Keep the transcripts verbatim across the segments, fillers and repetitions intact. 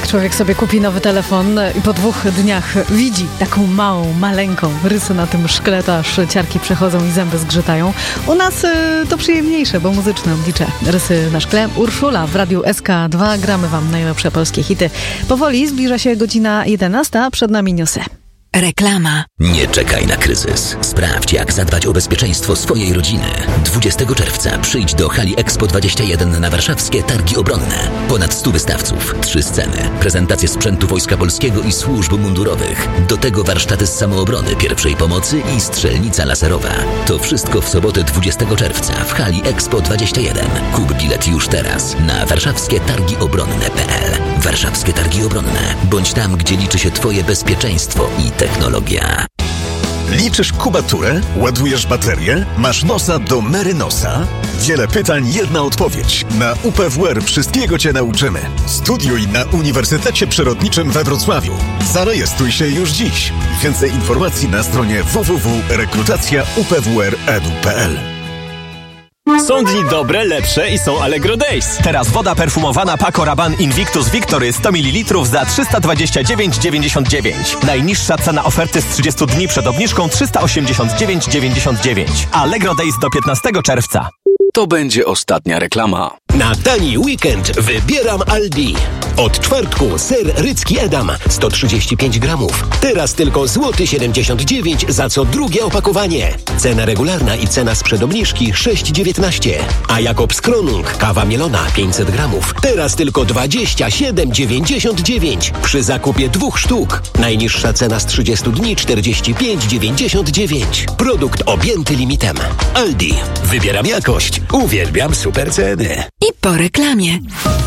jak człowiek sobie kupi nowy telefon i po dwóch dniach widzi taką małą, maleńką rysę na tym szkle, to aż ciarki przechodzą i zęby zgrzytają. U nas y, to przyjemniejsze, bo muzyczne oblicze rysy na szkle. Urszula w Radiu S K dwa. Gramy wam najlepsze polskie hity. Powoli zbliża się godzina jedenasta, przed nami newsy. Reklama. Nie czekaj na kryzys. Sprawdź, jak zadbać o bezpieczeństwo swojej rodziny. dwudziestego czerwca przyjdź do hali Expo dwadzieścia jeden na warszawskie Targi Obronne. Ponad stu wystawców, trzy sceny, prezentacje sprzętu Wojska Polskiego i służb mundurowych. Do tego warsztaty z samoobrony, pierwszej pomocy i strzelnica laserowa. To wszystko w sobotę dwudziestego czerwca w hali Expo dwadzieścia jeden. Kup bilet już teraz na warszawskie targi obronne kropka p l. Warszawskie Targi Obronne. Bądź tam, gdzie liczy się twoje bezpieczeństwo i technologia. Liczysz kubaturę? Ładujesz baterię? Masz nosa do Merynosa? Wiele pytań, jedna odpowiedź. Na U P W R wszystkiego Cię nauczymy. Studiuj na Uniwersytecie Przyrodniczym we Wrocławiu. Zarejestruj się już dziś. Więcej informacji na stronie w w w kropka rekrutacja u p w r kropka e d u kropka p l. Są dni dobre, lepsze i są Allegro Days. Teraz woda perfumowana Paco Rabanne Invictus Victory sto mililitrów za trzysta dwadzieścia dziewięć dziewięćdziesiąt dziewięć. Najniższa cena oferty z trzydziestu dni przed obniżką trzysta osiemdziesiąt dziewięć dziewięćdziesiąt dziewięć. Allegro Days do piętnastego czerwca. To będzie ostatnia reklama. Na tani weekend wybieram Aldi. Od czwartku ser rycki Edam sto trzydzieści pięć gramów. Teraz tylko złoty siedemdziesiąt dziewięć za co drugie opakowanie. Cena regularna i cena sprzed obniżki sześć dziewiętnaście. A Jakobs Kronung kawa mielona pięćset gramów. Teraz tylko dwadzieścia siedem dziewięćdziesiąt dziewięć przy zakupie dwóch sztuk. Najniższa cena z trzydziestu dni czterdzieści pięć dziewięćdziesiąt dziewięć. Produkt objęty limitem. Aldi. Wybieram jakość. Uwielbiam super ceny. I po reklamie.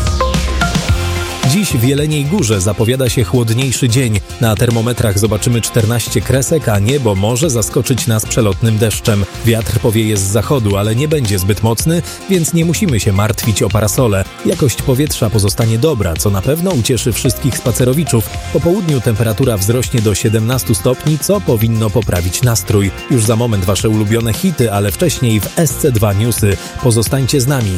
Dziś w Jeleniej Górze zapowiada się chłodniejszy dzień. Na termometrach zobaczymy czternaście kresek, a niebo może zaskoczyć nas przelotnym deszczem. Wiatr powieje z zachodu, ale nie będzie zbyt mocny, więc nie musimy się martwić o parasole. Jakość powietrza pozostanie dobra, co na pewno ucieszy wszystkich spacerowiczów. Po południu temperatura wzrośnie do siedemnastu stopni, co powinno poprawić nastrój. Już za moment wasze ulubione hity, ale wcześniej w S C dwa Newsy. Pozostańcie z nami.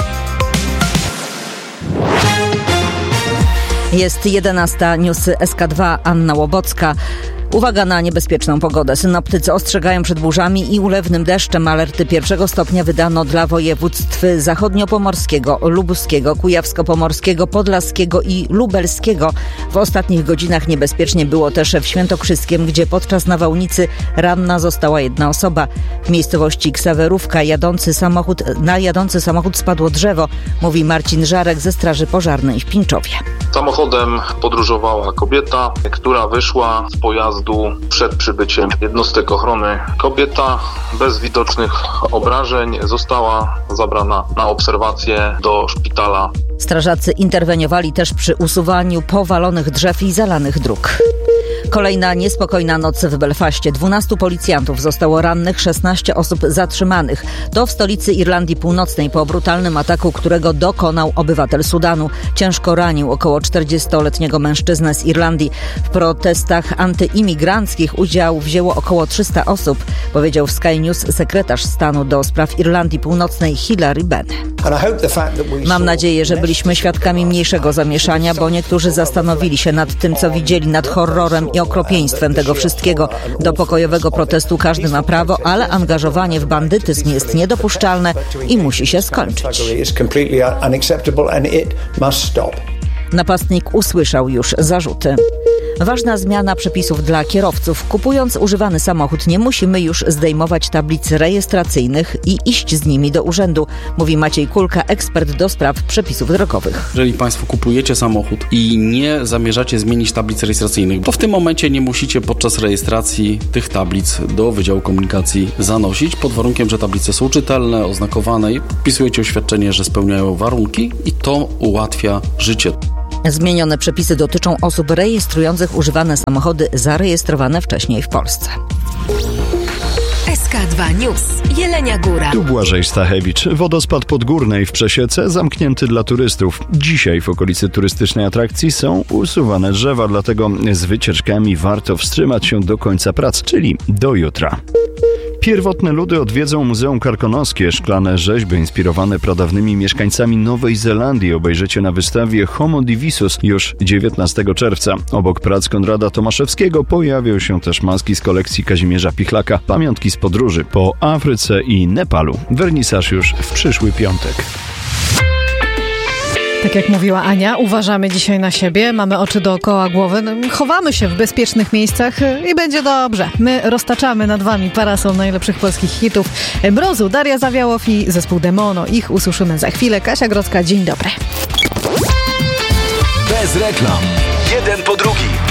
Jest jedenasta, newsy S K dwa, Anna Łobocka. Uwaga na niebezpieczną pogodę. Synoptycy ostrzegają przed burzami i ulewnym deszczem. Alerty pierwszego stopnia wydano dla województw zachodniopomorskiego, lubuskiego, kujawsko-pomorskiego, podlaskiego i lubelskiego. W ostatnich godzinach niebezpiecznie było też w Świętokrzyskiem, gdzie podczas nawałnicy ranna została jedna osoba. W miejscowości Ksawerówka jadący samochód, na jadący samochód spadło drzewo, mówi Marcin Żarek ze Straży Pożarnej w Pińczowie. Samochodem podróżowała kobieta, która wyszła z pojazdu przed przybyciem jednostek ochrony. Kobieta bez widocznych obrażeń została zabrana na obserwację do szpitala. Strażacy interweniowali też przy usuwaniu powalonych drzew i zalanych dróg. Kolejna niespokojna noc w Belfaście. dwunastu policjantów zostało rannych, szesnaście osób zatrzymanych. To w stolicy Irlandii Północnej po brutalnym ataku, którego dokonał obywatel Sudanu. Ciężko ranił około czterdziestoletniego mężczyznę z Irlandii. W protestach antyimigranckich udział wzięło około trzysta osób, powiedział w Sky News sekretarz stanu do spraw Irlandii Północnej Hilary Benn. Mam nadzieję, że byliśmy świadkami mniejszego zamieszania, bo niektórzy zastanowili się nad tym, co widzieli, nad horrorem i okropieństwem tego wszystkiego. Do pokojowego protestu każdy ma prawo, ale angażowanie w bandytyzm jest niedopuszczalne i musi się skończyć. Napastnik usłyszał już zarzuty. Ważna zmiana przepisów dla kierowców. Kupując używany samochód, nie musimy już zdejmować tablic rejestracyjnych i iść z nimi do urzędu, mówi Maciej Kulka, ekspert do spraw przepisów drogowych. Jeżeli Państwo kupujecie samochód i nie zamierzacie zmienić tablic rejestracyjnych, to w tym momencie nie musicie podczas rejestracji tych tablic do Wydziału Komunikacji zanosić, pod warunkiem, że tablice są czytelne, oznakowane i podpisujecie oświadczenie, że spełniają warunki i to ułatwia życie. Zmienione przepisy dotyczą osób rejestrujących używane samochody zarejestrowane wcześniej w Polsce. S S K dwa News. Jelenia Góra. Tu Błażej Stachewicz. Wodospad Podgórnej w Przesiece zamknięty dla turystów. Dzisiaj w okolicy turystycznej atrakcji są usuwane drzewa, dlatego z wycieczkami warto wstrzymać się do końca prac, czyli do jutra. Pierwotne ludy odwiedzą Muzeum Karkonoskie. Szklane rzeźby inspirowane pradawnymi mieszkańcami Nowej Zelandii obejrzycie na wystawie Homo Divisus już dziewiętnastego czerwca. Obok prac Konrada Tomaszewskiego pojawią się też maski z kolekcji Kazimierza Pichlaka, pamiątki z podróży po Afryce i Nepalu. Wernisaż już w przyszły piątek. Tak jak mówiła Ania, uważamy dzisiaj na siebie, mamy oczy dookoła głowy, no, chowamy się w bezpiecznych miejscach i będzie dobrze. My roztaczamy nad wami parasol najlepszych polskich hitów. Mrozu, Daria Zawiałow i zespół Demono. Ich usłyszymy za chwilę. Kasia Grodzka, dzień dobry. Bez reklam. Jeden po drugim.